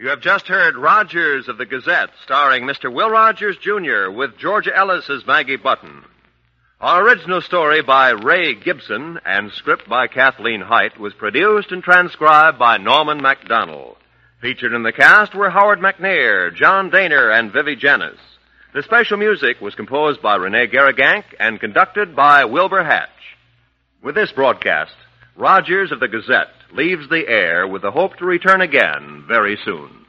You have just heard Rogers of the Gazette, starring Mr. Will Rogers, Jr., with Georgia Ellis as Maggie Button. Our original story by Ray Gibson and script by Kathleen Height was produced and transcribed by Norman MacDonald. Featured in the cast were Howard McNair, John Daner, and Vivi Janis. The special music was composed by Rene Garrigank and conducted by Wilbur Hatch. With this broadcast, Rogers of the Gazette leaves the air with the hope to return again very soon.